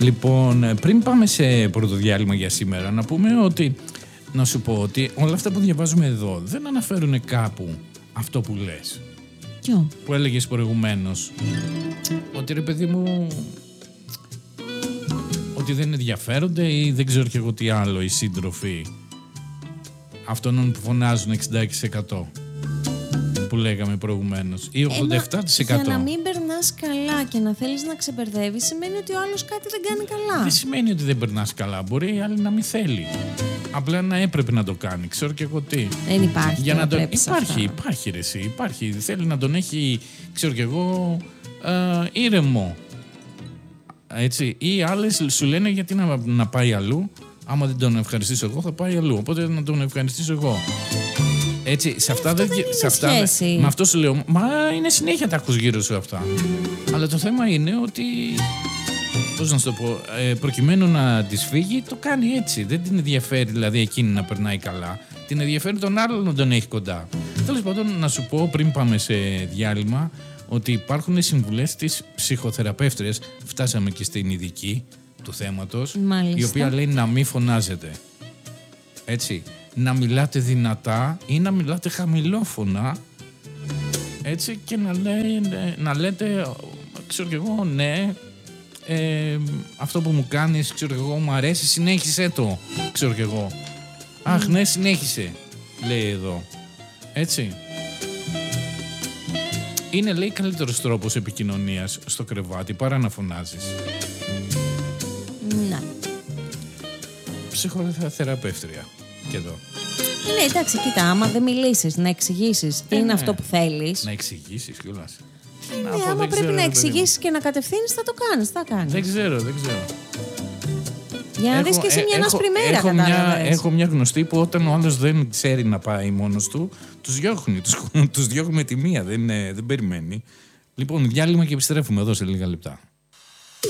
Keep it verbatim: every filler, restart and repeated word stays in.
Λοιπόν, πριν πάμε σε πρώτο διάλειμμα για σήμερα, να πούμε ότι, να σου πω ότι όλα αυτά που διαβάζουμε εδώ δεν αναφέρουν κάπου αυτό που λες. Ποιο? Που έλεγες προηγουμένως. Ότι ρε παιδί μου, ότι δεν ενδιαφέρονται ή δεν ξέρω και εγώ τι άλλο οι σύντροφοι αυτών που φωνάζουν εξήντα έξι τοις εκατό που λέγαμε προηγουμένως ή ογδόντα επτά τοις εκατό. Για να μην περνάς καλά και να θέλεις να ξεμπερδεύεις σημαίνει ότι ο άλλος κάτι δεν κάνει καλά. Δεν σημαίνει ότι δεν περνάς καλά. Μπορεί η άλλη να μην θέλει. Απλά να έπρεπε να το κάνει. Ξέρω και εγώ τι. Δεν υπάρχει. Για να τον... Υπάρχει, αυτά. υπάρχει ρε εσύ. Υπάρχει. Θέλει να τον έχει, ξέρω και εγώ, ε, ήρεμο. Έτσι. Ή άλλες σου λένε γιατί να, να πάει αλλού. Άμα δεν τον ευχαριστήσω εγώ, θα πάει αλλού. Οπότε να τον ευχαριστήσω εγώ. Έτσι, σε αυτά δεν, δεν. δεν σε αυτά, σχέση. με αυτό σου λέω. Μα είναι συνέχεια τα ακούς γύρω σου αυτά. Αλλά το θέμα είναι ότι. Πώς να σου το πω, ε, προκειμένου να της φύγει, το κάνει έτσι. Δεν την ενδιαφέρει δηλαδή εκείνη να περνάει καλά. Την ενδιαφέρει τον άλλον να τον έχει κοντά. Τέλος πάντων, να σου πω πριν πάμε σε διάλειμμα ότι υπάρχουν συμβουλές της ψυχοθεραπεύτριας. Φτάσαμε και στην ειδική του θέματος. Μάλιστα. Η οποία λέει να μην φωνάζετε. Έτσι. Να μιλάτε δυνατά ή να μιλάτε χαμηλόφωνα. Έτσι, και να, λέει, να λέτε, ξέρω κι εγώ, ναι. Ε, αυτό που μου κάνεις, ξέρω εγώ, μου αρέσει, συνέχισε το, ξέρω κι εγώ. Αχ, ναι, συνέχισε, λέει εδώ. Έτσι. Είναι, λέει, καλύτερος τρόπος επικοινωνίας στο κρεβάτι παρά να φωνάζεις. Ναι. Ψυχοθεραπεύτρια και εδώ. Ναι, εντάξει, κοίτα, άμα δεν μιλήσεις, να εξηγήσεις τι ε, είναι ναι. αυτό που θέλεις. Να εξηγήσεις κιόλας. Ναι, πω, άμα δεν πρέπει ξέρω, να ρε, εξηγήσεις και να κατευθύνεις, θα το κάνεις, θα κάνεις. Δεν ξέρω, δεν ξέρω. Για να έχω, δεις και εσύ μια έχω, άσπρη μέρα, έχω μια, κατάλαβες. έχω μια γνωστή που όταν ο άλλος δεν ξέρει να πάει μόνος του, τους διώχνει, τους, τους διώχνει με τη μία, δεν, δεν περιμένει. Λοιπόν, διάλειμμα και επιστρέφουμε εδώ σε λίγα λεπτά.